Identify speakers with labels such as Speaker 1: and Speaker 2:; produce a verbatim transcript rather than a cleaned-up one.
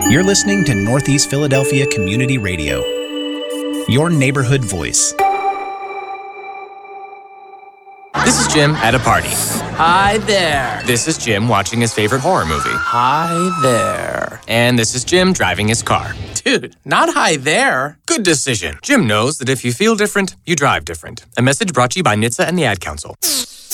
Speaker 1: You're listening to Northeast Philadelphia Community Radio, your neighborhood voice.
Speaker 2: This is Jim at a party.
Speaker 3: Hi there.
Speaker 2: This is Jim watching his favorite horror movie.
Speaker 3: Hi there.
Speaker 2: And this is Jim driving his car.
Speaker 3: Dude, not hi there.
Speaker 2: Good decision. Jim knows that if you feel different, you drive different. A message brought to you by N H T S A and the Ad Council.